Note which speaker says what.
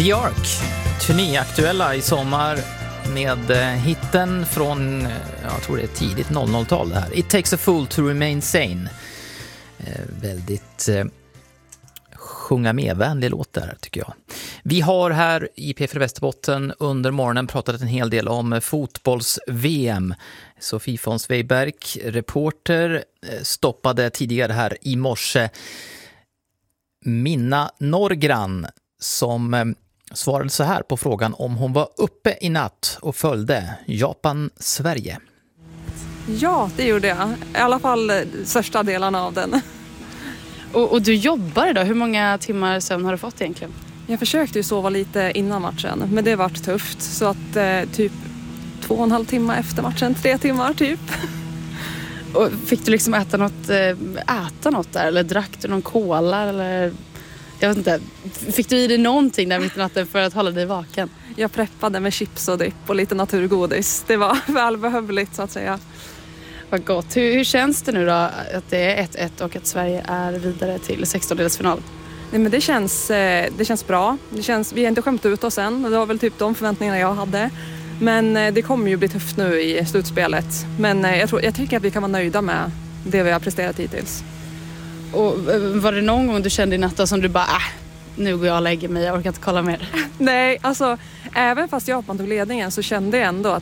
Speaker 1: The Ark, turnéaktuella i sommar med hitten från, jag tror det är tidigt 00-tal det här. It takes a fool to remain sane. Väldigt sjunga med-vänlig låt där tycker jag. Vi har här i P4 Västerbotten under morgonen pratat en hel del om fotbolls-VM. Sofie von Sveiberg, reporter, stoppade tidigare här i morse Minna Norgran som svarade så här på frågan om hon var uppe i natt och följde Japan-Sverige.
Speaker 2: Ja, det gjorde jag. I alla fall största delarna av den.
Speaker 3: Och du jobbar idag. Hur många timmar sömn har du fått egentligen?
Speaker 2: Jag försökte ju sova lite innan matchen, men det var tufft. Så att typ 2,5 timmar efter matchen, 3 timmar typ.
Speaker 3: Och fick du liksom äta något där? Eller drack du någon cola? Eller jag vet inte. Fick du i dig någonting där mitt i natten för att hålla dig vaken?
Speaker 2: Jag preppade med chips och dipp och lite naturgodis. Det var välbehövligt så att säga.
Speaker 3: Vad gott. Hur känns det nu då att det är 1-1 och att Sverige är vidare till 16-delsfinal?
Speaker 2: Nej, men det känns bra. Vi har inte skämt ut oss än. Det var väl typ de förväntningarna jag hade. Men det kommer ju bli tufft nu i slutspelet. Men jag tycker att vi kan vara nöjda med det vi har presterat hittills.
Speaker 3: Och var det någon gång du kände i natten som du bara, nu går jag och lägger mig, jag orkar inte kolla mer?
Speaker 2: Nej, alltså även fast Japan tog ledningen så kände jag ändå att